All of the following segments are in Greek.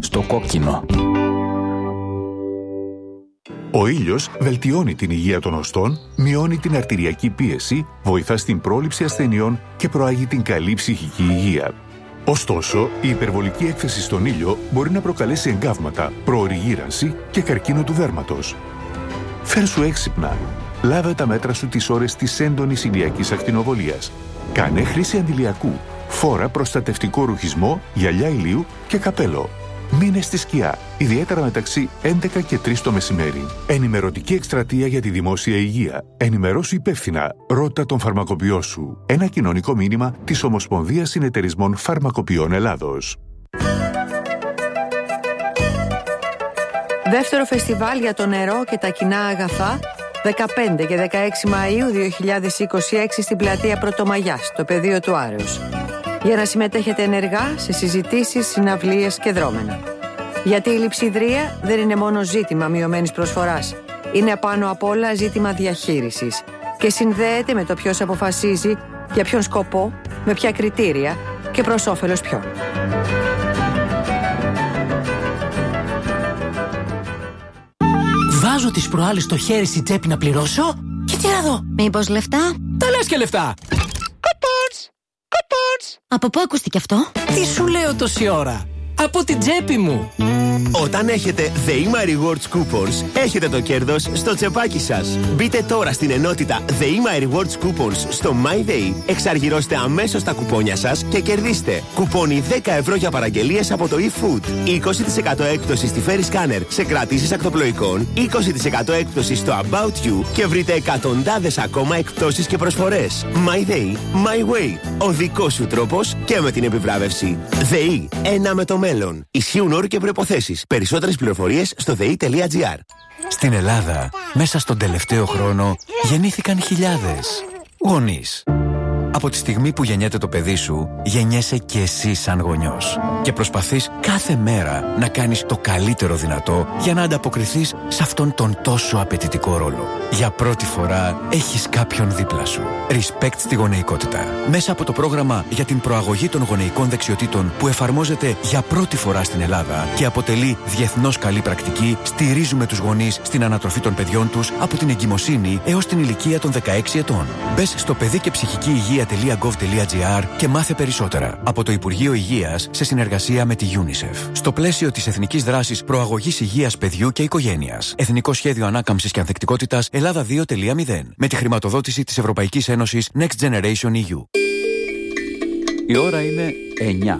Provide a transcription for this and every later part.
στο κόκκινο. Ο ήλιος βελτιώνει την υγεία των οστών, μειώνει την αρτηριακή πίεση, βοηθά στην πρόληψη ασθενειών και προάγει την καλή ψυχική υγεία. Ωστόσο, η υπερβολική έκθεση στον ήλιο μπορεί να προκαλέσει εγκάβματα, προωρή γύρανση και καρκίνο του δέρματος. Φέρσου έξυπνα. Λάβε τα μέτρα σου τις ώρες της έντονης ηλιακής ακτινοβολίας. Κάνε χρήση αντιλιακού. Φόρα προστατευτικό ρουχισμό, γυαλιά ηλίου και καπέλο. Μείνε στη σκιά, ιδιαίτερα μεταξύ 11 και 3 το μεσημέρι. Ενημερωτική εκστρατεία για τη δημόσια υγεία. Ενημερώσου υπεύθυνα. Ρώτα τον φαρμακοποιό σου. Ένα κοινωνικό μήνυμα της Ομοσπονδίας Συνεταιρισμών Φαρμακοποιών Ελλάδος. Δεύτερο φεστιβάλ για το νερό και τα κοινά αγαθά, 15 και 16 Μαΐου 2026 στην πλατεία Πρωτομαγιάς, στο πεδίο του Άρεως. Για να συμμετέχετε ενεργά σε συζητήσεις, συναυλίες και δρόμενα. Γιατί η λειψιδρία δεν είναι μόνο ζήτημα μειωμένης προσφοράς. Είναι πάνω απ' όλα ζήτημα διαχείρισης και συνδέεται με το ποιος αποφασίζει, για ποιον σκοπό, με ποια κριτήρια και προς όφελος ποιον. Βάζω τις προάλλες το χέρι στη τσέπη να πληρώσω και τι να δω. Μήπως λεφτά? Τα λες και λεφτά. Από πού ακούστηκε αυτό? Τι σου λέω τόση ώρα? Από την τσέπη μου. Όταν έχετε ΔΕΗΜΑ Rewards Coupons, έχετε το κέρδος στο τσεπάκι σας. Μπείτε τώρα στην ενότητα ΔΕΗΜΑ Rewards Coupons στο MyDay, εξαργυρώστε αμέσως τα κουπόνια σας και κερδίστε κουπόνι 10 ευρώ για παραγγελίες από το eFood, 20% έκπτωση στη Ferry Scanner σε κρατήσεις ακτοπλοϊκών, 20% έκπτωση στο About You και βρείτε εκατοντάδες ακόμα εκπτώσεις και προσφορές. MyDay, My Way. Ο δικός σου τρόπος και με την επιβράβευση. ΔΕΗ, ένα με το μέλλον. Ισχύουν όροι και προϋποθέσεις. Περισσότερες πληροφορίες στο dei.gr. Στην Ελλάδα, μέσα στον τελευταίο χρόνο, γεννήθηκαν χιλιάδες γονείς. Από τη στιγμή που γεννιέται το παιδί σου, γεννιέσαι και εσύ σαν γονιός. Και προσπαθείς κάθε μέρα να κάνεις το καλύτερο δυνατό για να ανταποκριθείς σε αυτόν τον τόσο απαιτητικό ρόλο. Για πρώτη φορά έχεις κάποιον δίπλα σου. Respect στη γονεϊκότητα. Μέσα από το πρόγραμμα για την προαγωγή των γονεϊκών δεξιοτήτων που εφαρμόζεται για πρώτη φορά στην Ελλάδα και αποτελεί διεθνώς καλή πρακτική, στηρίζουμε τους γονείς στην ανατροφή των παιδιών τους από την εγκυμοσύνη έως την ηλικία των 16 ετών. Μπες στο παιδί και ψυχική υγεία.gov.gr και μάθε περισσότερα. Από το Υπουργείο Υγείας σε συνεργασία με τη UNICEF. Στο πλαίσιο της Εθνικής Δράσης Προαγωγής Υγείας Παιδιού και Οικογένειας. Εθνικό Σχέδιο Ανάκαμψης και Ανθεκτικότητας Ελλάδα 2.0. Με τη χρηματοδότηση της Ευρωπαϊκής Ένωσης Next Generation EU. Η ώρα είναι 9.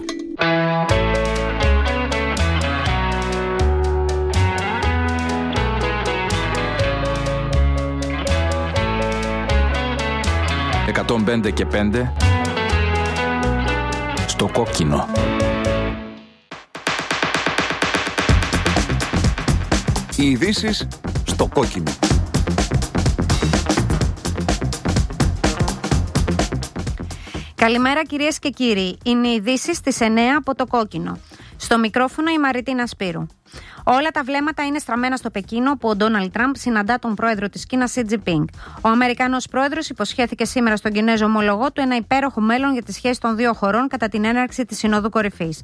«105 και 5» στο κόκκινο. Οι ειδήσεις στο κόκκινο. Καλημέρα κυρίες και κύριοι. Είναι οι ειδήσεις στις 9 από το κόκκινο. Στο μικρόφωνο η Μαριτίνα Σπύρου. Όλα τα βλέμματα είναι στραμμένα στο Πεκίνο, που ο Ντόναλντ Τραμπ συναντά τον πρόεδρο της Κίνας, Σι Τζινπίνγκ. Ο Αμερικανός πρόεδρος υποσχέθηκε σήμερα στον Κινέζο ομολογό του ένα υπέροχο μέλλον για τη σχέση των δύο χωρών κατά την έναρξη της Συνόδου Κορυφής.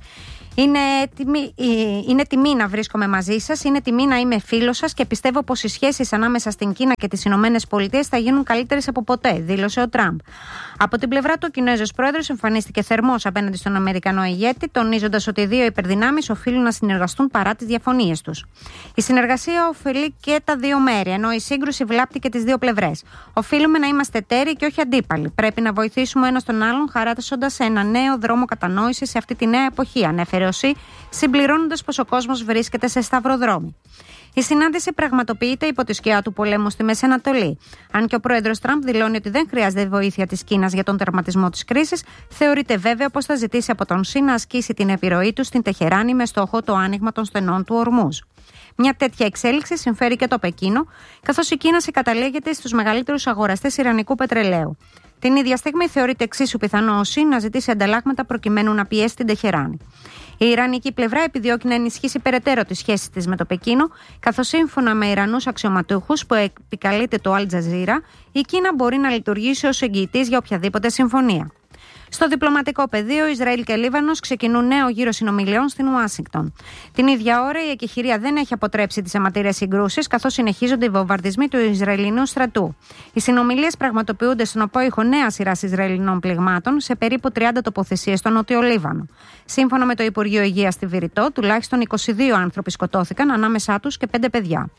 Είναι τιμή να βρίσκομαι μαζί σας, είναι τιμή να είμαι φίλος σας και πιστεύω πως οι σχέσεις ανάμεσα στην Κίνα και τις Ηνωμένες Πολιτείες θα γίνουν καλύτερες από ποτέ, δήλωσε ο Τραμπ. Από την πλευρά του, ο Κινέζος πρόεδρος εμφανίστηκε θερμός απέναντι στον Αμερικανό ηγέτη, τονίζοντας ότι οι δύο υπερδυνάμεις οφείλουν να συνεργαστούν παρά τις διαφωνίες τους. Η συνεργασία ωφελεί και τα δύο μέρη, ενώ η σύγκρουση βλάπτει και τις δύο πλευρές. Οφείλουμε να είμαστε εταίροι και όχι αντίπαλοι. Πρέπει να βοηθήσουμε ο ένας τον άλλον, χαράζοντας ένα νέο δρόμο κατανόησης σε αυτή τη νέα εποχή, ανέφερε ο Σι, συμπληρώνοντας πως ο κόσμος βρίσκεται σε σταυροδρόμι. Η συνάντηση πραγματοποιείται υπό τη σκιά του πολέμου στη Μέση Ανατολή. Αν και ο πρόεδρος Τραμπ δηλώνει ότι δεν χρειάζεται βοήθεια της Κίνας για τον τερματισμό της κρίσης, θεωρείται βέβαιο πως θα ζητήσει από τον Σι να ασκήσει την επιρροή του στην Τεχεράνη με στόχο το άνοιγμα των στενών του Ορμούζ. Μια τέτοια εξέλιξη συμφέρει και το Πεκίνο, καθώς η Κίνα συγκαταλέγεται στους μεγαλύτερους αγοραστές ιρανικού πετρελαίου. Την ίδια στιγμή θεωρείται εξίσου πιθανό ο Σι να ζητήσει ανταλλάγματα προκειμένου να πιέσει την Τεχεράνη. Η ιρανική πλευρά επιδιώκει να ενισχύσει περαιτέρω τις σχέσεις της με το Πεκίνο, καθώς σύμφωνα με Ιρανούς αξιωματούχους που επικαλείται το Αλ Τζαζίρα, η Κίνα μπορεί να λειτουργήσει ως εγγυητής για οποιαδήποτε συμφωνία. Στο διπλωματικό πεδίο, Ισραήλ και Λίβανος ξεκινούν νέο γύρο συνομιλιών στην Ουάσιγκτον. Την ίδια ώρα, η εκεχηρία δεν έχει αποτρέψει τις αιματηρές συγκρούσεις, καθώς συνεχίζονται οι βομβαρδισμοί του Ισραηλινού στρατού. Οι συνομιλίες πραγματοποιούνται στον απόϊχο νέα σειρά Ισραηλινών πληγμάτων σε περίπου 30 τοποθεσίες στο Νότιο Λίβανο. Σύμφωνα με το Υπουργείο Υγείας στη Βηρητό, τουλάχιστον 22 άνθρωποι σκοτώθηκαν, ανάμεσά τους και 5 παιδιά.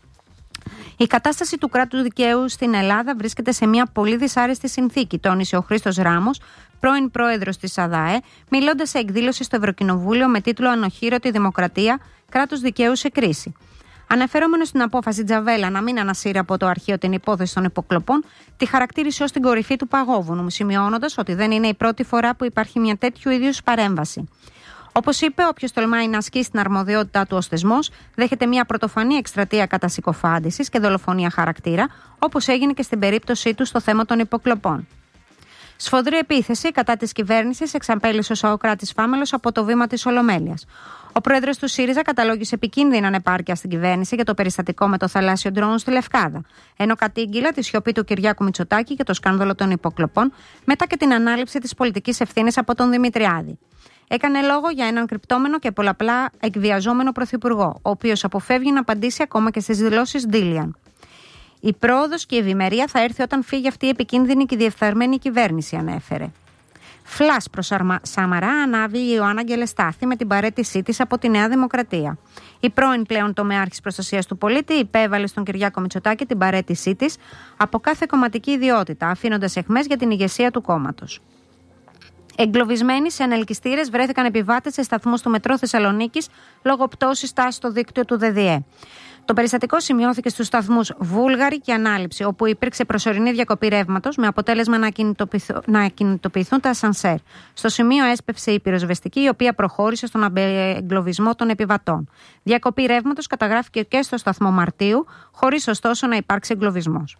Η κατάσταση του κράτους δικαίου στην Ελλάδα βρίσκεται σε μια πολύ δυσάρεστη συνθήκη, τόνισε ο Χρήστος Ράμος, πρώην πρόεδρος της ΑΔΑΕ, μιλώντας σε εκδήλωση στο Ευρωκοινοβούλιο με τίτλο «Ανοχήρωτη δημοκρατία, κράτος δικαίου σε κρίση». Αναφερόμενο στην απόφαση Τζαβέλα να μην ανασύρει από το αρχείο την υπόθεση των υποκλοπών, τη χαρακτήρισε ως την κορυφή του παγόβουνου, σημειώνοντας ότι δεν είναι η πρώτη φορά που υπάρχει μια τέτοιου είδους παρέμβαση. Όπως είπε, όποιος τολμάει να ασκήσει την αρμοδιότητά του ως θεσμός, δέχεται μια πρωτοφανή εκστρατεία κατασυκοφάντησης και δολοφονία χαρακτήρα, όπως έγινε και στην περίπτωσή του στο θέμα των υποκλοπών. Σφοδρή επίθεση κατά της κυβέρνησης εξαπέλυσε ο Σαοκράτης Φάμελος από το βήμα της Ολομέλειας. Ο πρόεδρος του ΣΥΡΙΖΑ καταλόγησε επικίνδυνη ανεπάρκεια στην κυβέρνηση για το περιστατικό με το θαλάσσιο ντρόουν στη Λευκάδα, ενώ κατήγγειλε τη σιωπή του Κυριάκου Μητσοτάκη και το σκάνδαλο των υποκλοπών, μετά και την ανάληψη της πολιτικής ευθύνης από τον Δημητριάδη. Έκανε λόγο για έναν κρυπτόμενο και πολλαπλά εκβιαζόμενο πρωθυπουργό, ο οποίος αποφεύγει να απαντήσει ακόμα και στις δηλώσεις Ντίλιαν. Η πρόοδος και η ευημερία θα έρθει όταν φύγει αυτή η επικίνδυνη και διεφθαρμένη κυβέρνηση, ανέφερε. Φλας προς Σαμαρά ανάβει η Ιωάννα Γκελεστάθη με την παραίτησή της από τη Νέα Δημοκρατία. Η πρώην πλέον τομεάρχης προστασίας του πολίτη υπέβαλε στον Κυριάκο Μητσοτάκη την παραίτησή της από κάθε κομματική ιδιότητα, αφήνοντας αιχμές για την ηγεσία του κόμματος. Εγκλωβισμένοι σε ανελκυστήρες βρέθηκαν επιβάτες σε σταθμούς του μετρό Θεσσαλονίκης λόγω πτώσης τάσης στο δίκτυο του ΔΔΕ. Το περιστατικό σημειώθηκε στους σταθμούς Βούλγαρη και Ανάληψη, όπου υπήρξε προσωρινή διακοπή ρεύματος με αποτέλεσμα να ακινητοποιηθούν τα ασανσέρ. Στο σημείο έσπευσε η πυροσβεστική, η οποία προχώρησε στον εγκλωβισμό των επιβατών. Διακοπή ρεύματος καταγράφηκε και στο σταθμό Μαρτίου, χωρίς ωστόσο να υπάρξει εγκλωβισμός.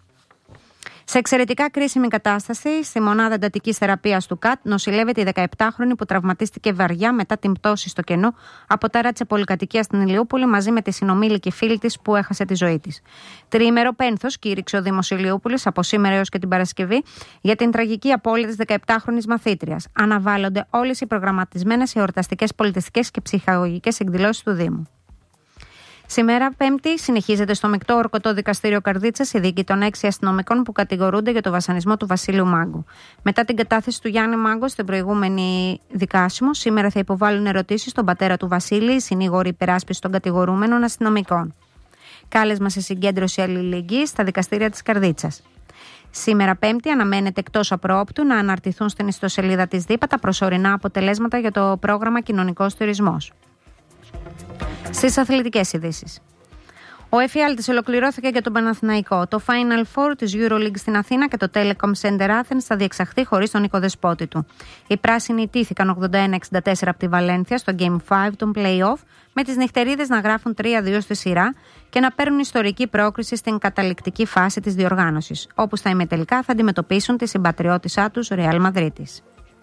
Σε εξαιρετικά κρίσιμη κατάσταση, στη μονάδα εντατικής θεραπείας του ΚΑΤ νοσηλεύεται η 17χρονη που τραυματίστηκε βαριά μετά την πτώση στο κενό από τάράτσα πολυκατοικία στην Ηλιούπολη μαζί με τη συνομήλικη φίλη της που έχασε τη ζωή της. Τριήμερο πένθος κήρυξε ο Δήμος Ηλιούπολης από σήμερα έως και την Παρασκευή για την τραγική απώλεια της 17χρονης μαθήτριας. Αναβάλλονται όλες οι προγραμματισμένες εορταστικές, πολιτιστικές και ψυχαγωγικές εκδηλώσεις του Δήμου. Σήμερα, Πέμπτη, συνεχίζεται στο μεικτό ορκωτό δικαστήριο Καρδίτσας η δίκη των 6 αστυνομικών που κατηγορούνται για το βασανισμό του Βασίλειου Μάγκου. Μετά την κατάθεση του Γιάννη Μάγκου στην προηγούμενη δικάσιμο, σήμερα θα υποβάλουν ερωτήσεις στον πατέρα του Βασίλη, οι συνήγοροι υπεράσπιση των κατηγορούμενων αστυνομικών. Κάλεσμα σε συγκέντρωση αλληλεγγύης στα δικαστήρια της Καρδίτσας. Σήμερα, Πέμπτη, αναμένεται εκτός απροόπτου να αναρτηθούν στην ιστοσελίδα της ΔΥΠΑ τα προσωρινά αποτελέσματα για το πρόγραμμα Κοινωνικός Τουρισμός. Στις αθλητικές ειδήσεις. Ο εφιάλτης ολοκληρώθηκε για τον Παναθηναϊκό. Το Final Four της EuroLeague στην Αθήνα και το Telecom Center Athens θα διεξαχθεί χωρίς τον οικοδεσπότη του. Οι πράσινοι ιτήθηκαν 81-64 από τη Βαλένθια στο Game 5 των Play-Off, με τις νυχτερίδες να γράφουν 3-2 στη σειρά και να παίρνουν ιστορική πρόκριση στην καταληκτική φάση της διοργάνωσης, όπου στα ημιτελικά θα αντιμετωπίσουν τη συμπατριώτησά τους Real Μαδρίτης.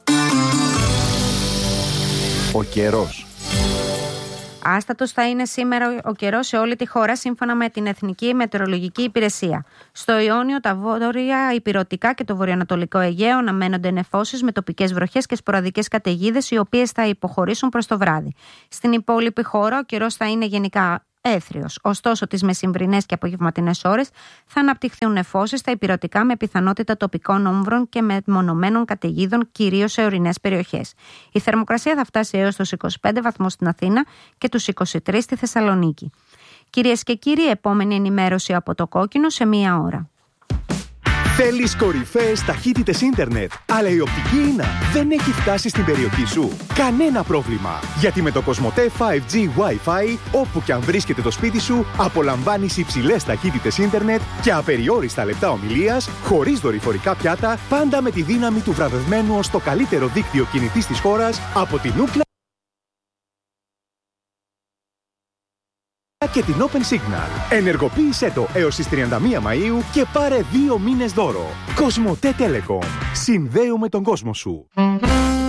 Ο καιρός. Άστατος θα είναι σήμερα ο καιρός σε όλη τη χώρα, σύμφωνα με την Εθνική Μετεωρολογική Υπηρεσία. Στο Ιόνιο, τα βόρεια, ηπειρωτικά και το βορειοανατολικό Αιγαίο αναμένονται νεφώσεις με τοπικές βροχές και σποραδικές καταιγίδες, οι οποίες θα υποχωρήσουν προς το βράδυ. Στην υπόλοιπη χώρα, ο καιρός θα είναι γενικά έθριος. Ωστόσο, τις μεσημβρινές και απογευματινές ώρες θα αναπτυχθούν νεφώσεις στα ηπειρωτικά με πιθανότητα τοπικών όμβρων και μεμονωμένων καταιγίδων, κυρίως σε ορεινές περιοχές. Η θερμοκρασία θα φτάσει έως τους 25 βαθμούς στην Αθήνα και τους 23 στη Θεσσαλονίκη. Κυρίες και κύριοι, επόμενη ενημέρωση από το Κόκκινο σε 1 ώρα. Θέλεις κορυφαίες ταχύτητες ίντερνετ, αλλά η οπτική ίνα δεν έχει φτάσει στην περιοχή σου? Κανένα πρόβλημα, γιατί με το Cosmote 5G Wi-Fi, όπου και αν βρίσκεται το σπίτι σου, απολαμβάνεις υψηλές ταχύτητες ίντερνετ και απεριόριστα λεπτά ομιλίας, χωρίς δορυφορικά πιάτα, πάντα με τη δύναμη του βραβευμένου ως το καλύτερο δίκτυο κινητής της χώρας από την Ookla και την Open Signal. Ενεργοποίησέ το έως τις 31 Μαΐου και πάρε 2 μήνες δώρο. Cosmote Telecom. Συνδέουμε τον κόσμο σου.